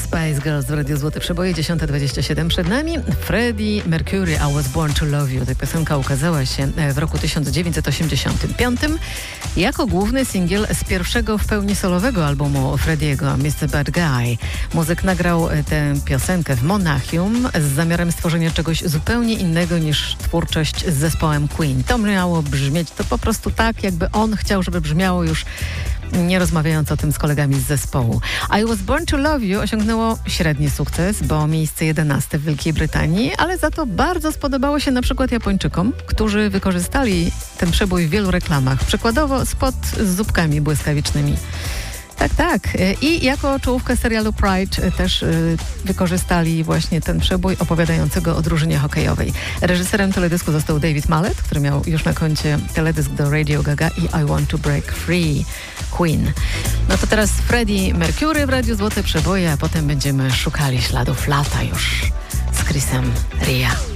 Spice Girls w Radiu Złote Przeboje, 10:27 przed nami. Freddie Mercury, I Was Born to Love You. Ta piosenka ukazała się w roku 1985 jako główny singiel z pierwszego w pełni solowego albumu Frediego, Mr. Bad Guy. Muzyk nagrał tę piosenkę w Monachium z zamiarem stworzenia czegoś zupełnie innego niż twórczość z zespołem Queen. To miało brzmieć to po prostu tak, jakby on chciał, żeby brzmiało, już nie rozmawiając o tym z kolegami z zespołu. I Was Born to Love You osiągnęło średni sukces, bo miejsce 11 w Wielkiej Brytanii, ale za to bardzo spodobało się na przykład Japończykom, którzy wykorzystali ten przebój w wielu reklamach. Przykładowo spot z zupkami błyskawicznymi. Tak. I jako czołówkę serialu Pride też wykorzystali właśnie ten przebój opowiadającego o drużynie hokejowej. Reżyserem teledysku został David Mallet, który miał już na koncie teledysk do Radio Gaga i I Want to Break Free Queen. No to teraz Freddie Mercury w Radiu Złote Przeboje, a potem będziemy szukali śladów lata już z Chrisem Ria.